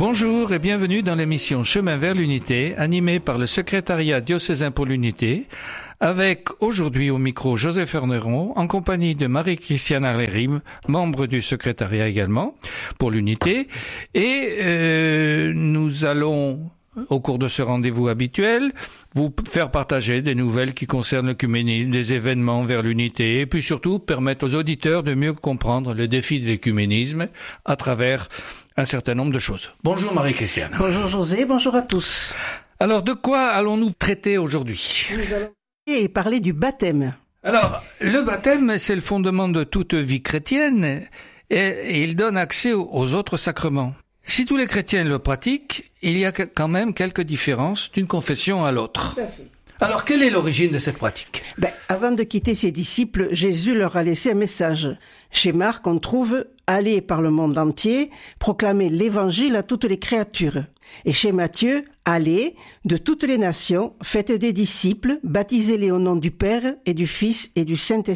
Bonjour et bienvenue dans l'émission Chemin vers l'unité, animée par le secrétariat diocésain pour l'unité, avec aujourd'hui au micro Joseph Erneron, en compagnie de Marie-Christiane Arlérim, membre du secrétariat également pour l'unité, et nous allons, au cours de ce rendez-vous habituel, vous faire partager des nouvelles qui concernent l'œcuménisme, des événements vers l'unité, et puis surtout permettre aux auditeurs de mieux comprendre le défi de l'œcuménisme à travers un certain nombre de choses. Bonjour Marie-Christiane. Bonjour José, bonjour à tous. Alors de quoi allons-nous traiter aujourd'hui ? Nous allons parler du baptême. Alors, le baptême, c'est le fondement de toute vie chrétienne et il donne accès aux autres sacrements. Si tous les chrétiens le pratiquent, il y a quand même quelques différences d'une confession à l'autre. Alors, quelle est l'origine de cette pratique ? Avant de quitter ses disciples, Jésus leur a laissé un message. Chez Marc, on trouve « Allez par le monde entier, proclamer l'évangile à toutes les créatures ». Et chez Matthieu, « Allez, de toutes les nations, faites des disciples, baptisez-les au nom du Père et du Fils et du Saint-Esprit ».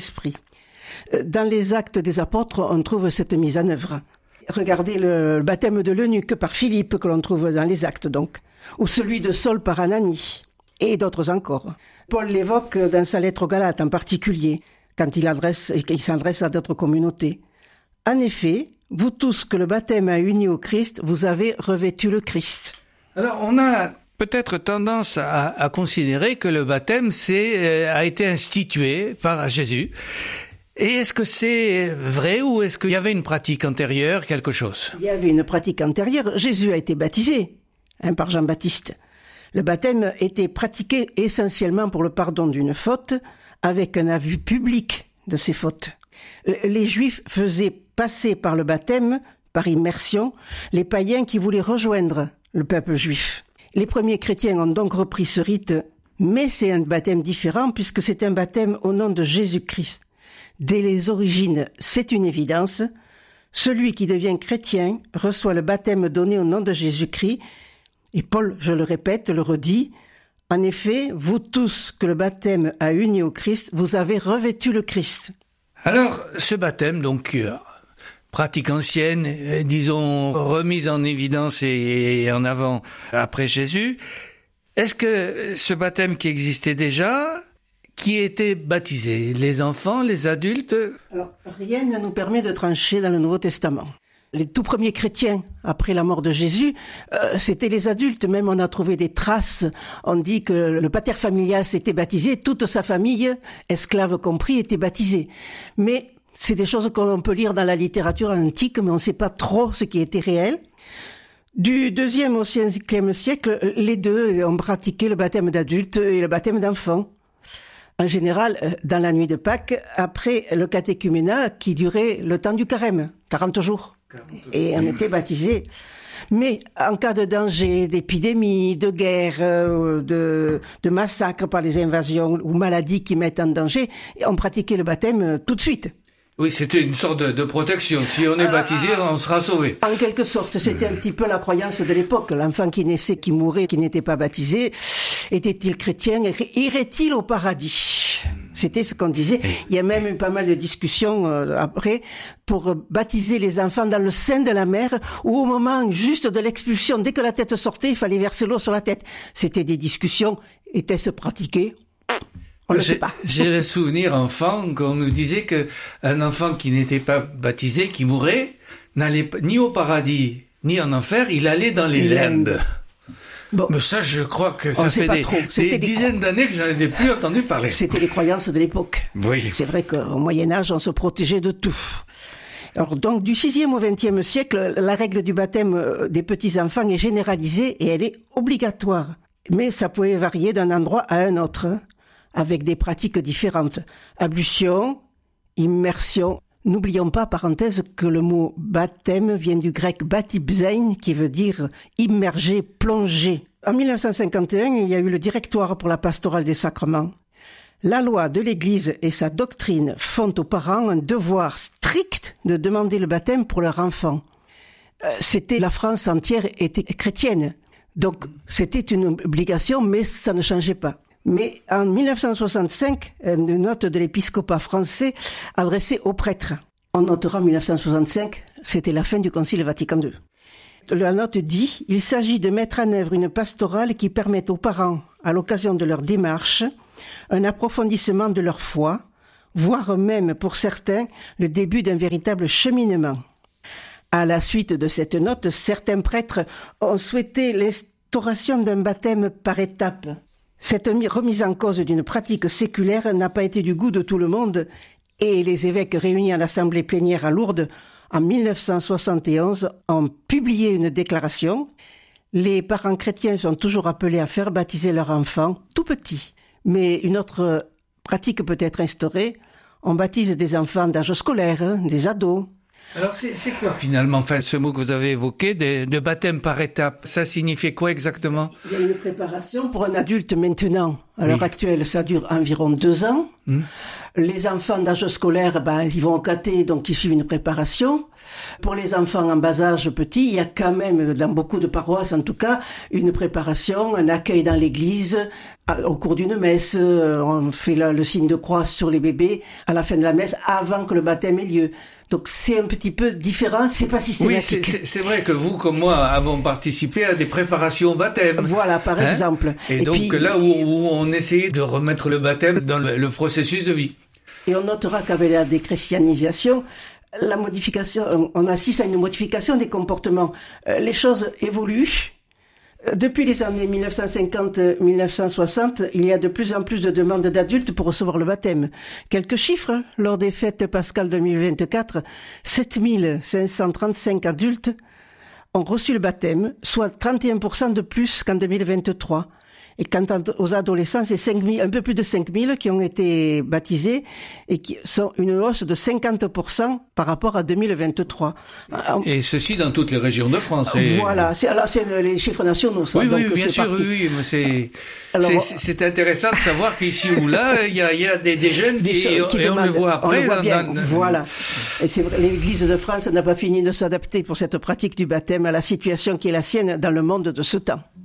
Dans les Actes des Apôtres, on trouve cette mise en œuvre. Regardez le baptême de l'eunuque par Philippe, que l'on trouve dans les Actes donc, ou celui de Saul par Ananie, et d'autres encore. Paul l'évoque dans sa lettre aux Galates en particulier, quand il s'adresse à d'autres communautés. En effet, vous tous que le baptême a uni au Christ, vous avez revêtu le Christ. Alors, on a peut-être tendance à considérer que le baptême a été institué par Jésus. Et est-ce que c'est vrai ou est-ce qu'il y avait une pratique antérieure, quelque chose ? Il y avait une pratique antérieure. Jésus a été baptisé par Jean-Baptiste. Le baptême était pratiqué essentiellement pour le pardon d'une faute, avec un aveu public de ces fautes. Les Juifs faisaient passer par le baptême, par immersion, les païens qui voulaient rejoindre le peuple juif. Les premiers chrétiens ont donc repris ce rite, mais c'est un baptême différent puisque c'est un baptême au nom de Jésus-Christ. Dès les origines, c'est une évidence. Celui qui devient chrétien reçoit le baptême donné au nom de Jésus-Christ. Et Paul, je le répète, le redit, « En effet, vous tous que le baptême a uni au Christ, vous avez revêtu le Christ. » Alors, ce baptême, donc, pratique ancienne, disons, remise en évidence et en avant après Jésus, est-ce que ce baptême qui existait déjà, qui était baptisé, les enfants, les adultes ? Alors, rien ne nous permet de trancher dans le Nouveau Testament. Les tout premiers chrétiens, après la mort de Jésus, c'était les adultes. Même on a trouvé des traces. On dit que le pater familias était baptisé, toute sa famille, esclaves compris, était baptisée. Mais c'est des choses qu'on peut lire dans la littérature antique, mais on ne sait pas trop ce qui était réel. Du 2e au 5e siècle, les deux ont pratiqué le baptême d'adultes et le baptême d'enfants. En général, dans la nuit de Pâques, après le catéchuménat qui durait le temps du carême, 40 jours. Et on était baptisés. Mais en cas de danger, d'épidémie, de guerre, de massacre par les invasions ou maladies qui mettent en danger, on pratiquait le baptême tout de suite. Oui, c'était une sorte de protection. Si on est baptisé, on sera sauvé. En quelque sorte, c'était un petit peu la croyance de l'époque. L'enfant qui naissait, qui mourait, qui n'était pas baptisé, était-il chrétien? Irait-il au paradis? C'était ce qu'on disait. Il y a même eu pas mal de discussions après pour baptiser les enfants dans le sein de la mère ou au moment juste de l'expulsion. Dès que la tête sortait, il fallait verser l'eau sur la tête. C'était des discussions. Était-ce pratiqué? On ne sait pas. J'ai le souvenir enfant qu'on nous disait que un enfant qui n'était pas baptisé, qui mourait, n'allait ni au paradis ni en enfer, il allait dans les limbes. Bon. Mais ça, je crois que ça fait des dizaines d'années que j'en ai plus entendu parler. C'était les croyances de l'époque. Oui. C'est vrai qu'au Moyen-Âge, on se protégeait de tout. Alors donc, du 6e au 20e siècle, la règle du baptême des petits-enfants est généralisée et elle est obligatoire. Mais ça pouvait varier d'un endroit à un autre, avec des pratiques différentes. Ablution, immersion. N'oublions pas, parenthèse, que le mot baptême vient du grec batibzein, qui veut dire immerger, plonger. En 1951, il y a eu le directoire pour la pastorale des sacrements. La loi de l'Église et sa doctrine font aux parents un devoir strict de demander le baptême pour leur enfant. La France entière était chrétienne. Donc, c'était une obligation, mais ça ne changeait pas. Mais en 1965, une note de l'épiscopat français adressée aux prêtres. On notera en 1965, c'était la fin du Concile Vatican II. la note dit « Il s'agit de mettre en œuvre une pastorale qui permette aux parents, à l'occasion de leur démarche, un approfondissement de leur foi, voire même, pour certains, le début d'un véritable cheminement. » À la suite de cette note, certains prêtres ont souhaité l'instauration d'un baptême par étapes. Cette remise en cause d'une pratique séculaire n'a pas été du goût de tout le monde et les évêques réunis à l'Assemblée plénière à Lourdes en 1971 ont publié une déclaration. Les parents chrétiens sont toujours appelés à faire baptiser leurs enfants tout petits. Mais une autre pratique peut être instaurée. On baptise des enfants d'âge scolaire, des ados. Alors c'est quoi finalement, enfin, ce mot que vous avez évoqué, de baptême par étapes? Ça signifie quoi exactement? Il y a une préparation pour un adulte maintenant. À l'heure actuelle, ça dure environ 2 ans. Les enfants d'âge scolaire, ils vont au caté, donc ils suivent une préparation. Pour les enfants en bas âge petit, il y a quand même, dans beaucoup de paroisses en tout cas, une préparation, un accueil dans l'église. Au cours d'une messe, on fait le signe de croix sur les bébés à la fin de la messe, avant que le baptême ait lieu. Donc c'est un petit peu différent, c'est pas systématique. Oui, c'est vrai que vous, comme moi, avons participé à des préparations au baptême. Voilà, par exemple. Et donc puis, là où on essayait de remettre le baptême dans le processus de vie. Et on notera qu'avec la déchristianisation, la modification, on assiste à une modification des comportements. Les choses évoluent. Depuis les années 1950-1960, il y a de plus en plus de demandes d'adultes pour recevoir le baptême. Quelques chiffres, lors des fêtes pascales 2024, 7535 adultes ont reçu le baptême, soit 31% de plus qu'en 2023. Et quant aux adolescents, c'est 5000, un peu plus de 5000 qui ont été baptisés et qui sont une hausse de 50% par rapport à 2023. Et ceci dans toutes les régions de France. Voilà, c'est les chiffres nationaux. Ça, oui, donc oui, bien sûr, oui, mais c'est intéressant de savoir qu'ici ou là, il y a des jeunes qui on le voit après. Voilà. Et c'est vrai, l'Église de France n'a pas fini de s'adapter pour cette pratique du baptême à la situation qui est la sienne dans le monde de ce temps.